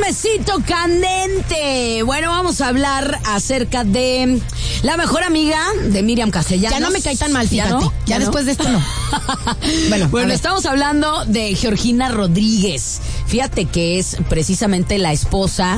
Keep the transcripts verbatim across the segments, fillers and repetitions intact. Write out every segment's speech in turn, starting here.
chismecito candente. Bueno, vamos a hablar acerca de la mejor amiga de Miriam Castellanos. Ya no me cae tan mal, fíjate. Ya, no, ya, ya después no. de esto no. Bueno, bueno estamos hablando de Georgina Rodríguez. Fíjate que es precisamente la esposa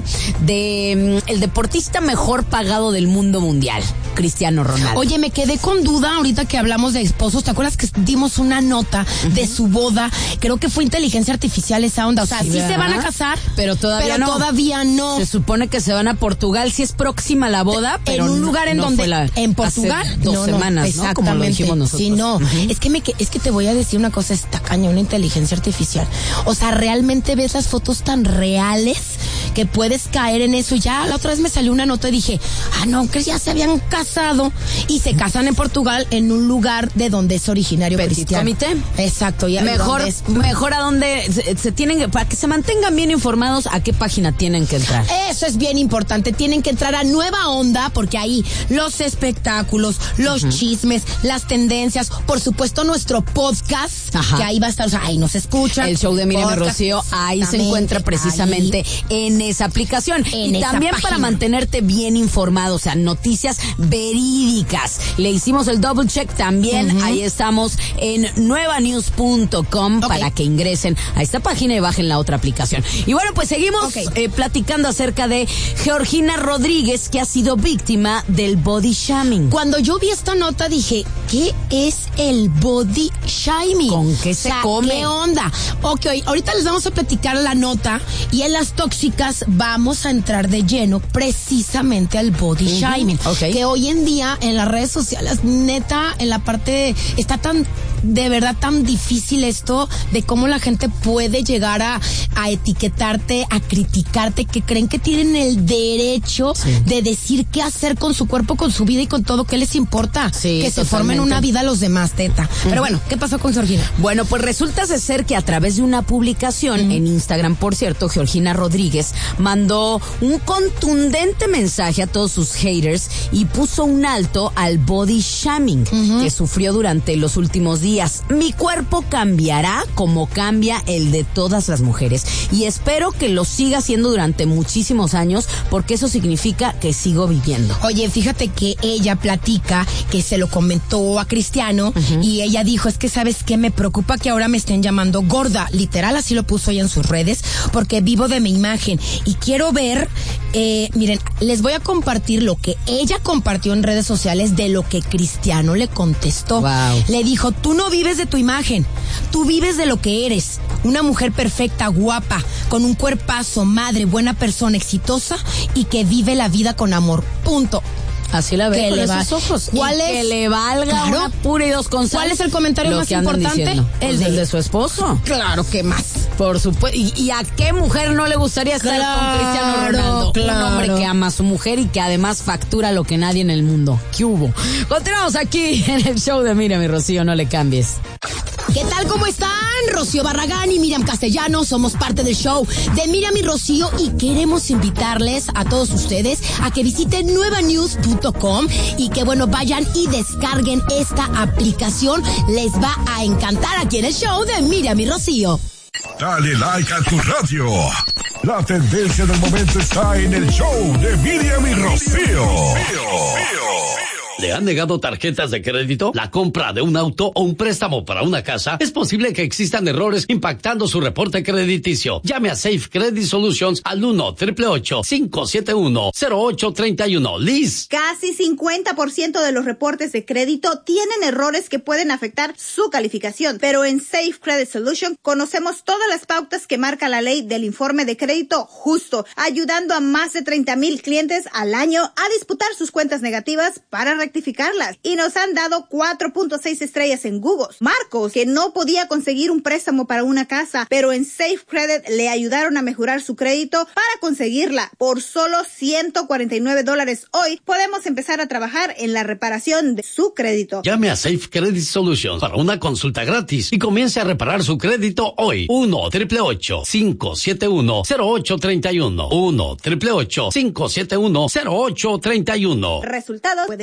de um, el deportista mejor pagado del mundo mundial, Cristiano Ronaldo. Oye, me quedé con duda ahorita que hablamos de esposos. ¿Te acuerdas que dimos una nota uh-huh. de su boda? Creo que fue inteligencia artificial esa onda. O sea, sí, sí se van a casar, pero todavía pero no. todavía no. Se supone que se van a Portugal, sí es próxima la boda, pero en un lugar en no donde la, en Portugal hace dos no, semanas, no, exactamente. ¿no? Como lo dijimos nosotros. Sí, no. Uh-huh. Es que me es que te voy a decir una cosa, está cañón, una inteligencia artificial. O sea, realmente ves las fotos tan reales que puedes caer en eso. Ya la otra vez me salió una nota y dije, ah, no, que ya se habían casado y se casan en Portugal en un lugar de donde es originario Petit cristiano. Comité. Exacto. Ya mejor, es... mejor a donde se, se tienen, para que se mantengan bien informados, a qué página tienen que entrar. Eso es bien importante. Tienen que entrar a Nueva Onda porque ahí los espectáculos, los uh-huh. chismes, las tendencias, por supuesto nuestro podcast, Ajá. que ahí va a estar, o sea, ahí nos escuchan. El show de Miriam y Rocío, ahí se encuentra precisamente ahí. en esa aplicación. En y esa también página. Para mantenerte bien informado, o sea, noticias verídicas. Le hicimos el double check también, uh-huh. ahí estamos en nueva news punto com okay. para que ingresen a esta página y bajen la otra aplicación. Y bueno, pues seguimos okay. eh, platicando acerca de Georgina Rodríguez, que ha sido víctima del body shaming. Cuando yo vi esta nota dije, ¿qué es el body shaming? ¿Con qué se o sea, come? ¿Qué onda? Ok, ahorita les vamos a platicar la nota y en las tóxicas vamos a entrar de lleno precisamente al body uh-huh. shaming. Okay. Que hoy en día en las redes sociales, neta, en la parte, está tan, de verdad tan difícil esto de cómo la gente puede llegar a, a etiquetarte, a criticarte, que creen que tienen el derecho sí. de decir qué hacer con su cuerpo, con su vida y con todo, ¿qué les importa? Sí, que se totalmente. formen una vida los demás, teta. Uh-huh. Pero bueno, ¿qué pasó con Georgina? Bueno, pues resulta ser que a través de una publicación uh-huh. en Instagram, por cierto, Georgina Rodríguez mandó un contundente mensaje a todos sus haters y puso un alto al body shaming uh-huh. que sufrió durante los últimos días. Mi cuerpo cambiará como cambia el de todas las mujeres y espero que lo siga haciendo durante muchísimos años porque eso significa que sigo viviendo. Oye, fíjate que ella platica que se lo comentó a Cristiano uh-huh. y ella dijo, es que ¿sabes qué? Me preocupa que ahora me estén llamando gorda, literal así lo puso ella en sus redes, porque vivo de mi imagen y quiero ver, eh, miren, les voy a compartir lo que ella compartió en redes sociales de lo que Cristiano le contestó. Wow. Le dijo, tú no vives de tu imagen, tú vives de lo que eres, una mujer perfecta, guapa, con un cuerpazo, madre, buena persona, exitosa y que vive la vida con amor, punto. Así la ve con esos ojos. ¿Cuál es? Que le valga claro. una pura y dos con sal. ¿Cuál es el comentario más importante? El, pues de, el de su esposo. Claro, ¿qué más? Por supuesto. ¿Y, ¿Y a qué mujer no le gustaría estar claro, con Cristiano Ronaldo? Claro. Un hombre que ama a su mujer y que además factura lo que nadie en el mundo. ¿Qué hubo? Continuamos aquí en el show de Miriam y Rocío, no le cambies. ¿Qué tal? ¿Cómo están? Rocío Barragán y Miriam Castellanos somos parte del show de Miriam y Rocío y queremos invitarles a todos ustedes a que visiten nueva news punto com y que bueno, vayan y descarguen esta aplicación. Les va a encantar aquí en el show de Miriam y Rocío. Dale like a tu radio. La tendencia del momento está en el show de Miriam y Rocío. ¿Le han negado tarjetas de crédito? ¿La compra de un auto o un préstamo para una casa? Es posible que existan errores impactando su reporte crediticio. Llame a Safe Credit Solutions al uno, ocho ocho ocho, cinco siete uno, cero ocho tres uno. Liz. Casi cincuenta por ciento de los reportes de crédito tienen errores que pueden afectar su calificación, pero en Safe Credit Solutions conocemos todas las pautas que marca la ley del informe de crédito justo, ayudando a más de treinta mil clientes al año a disputar sus cuentas negativas para rectificarlas y nos han dado cuatro punto seis estrellas en Google. Marcos, que no podía conseguir un préstamo para una casa, pero en Safe Credit le ayudaron a mejorar su crédito para conseguirla. Por solo ciento cuarenta y nueve dólares hoy podemos empezar a trabajar en la reparación de su crédito. Llame a Safe Credit Solutions para una consulta gratis y comience a reparar su crédito hoy. uno, ocho ocho ocho, cinco siete uno, cero ocho tres uno. uno, ocho ocho ocho, cinco siete uno, cero ocho tres uno. Resultados pueden